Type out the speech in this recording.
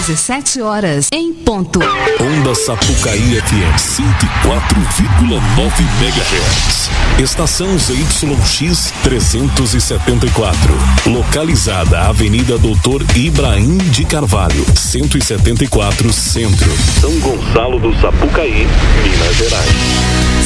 17 horas em ponto. Onda Sapucaí FM 104,9 MHz. Estação ZYX 374. Localizada Avenida Doutor Ibrahim de Carvalho, 174 Centro, São Gonçalo do Sapucaí, Minas Gerais.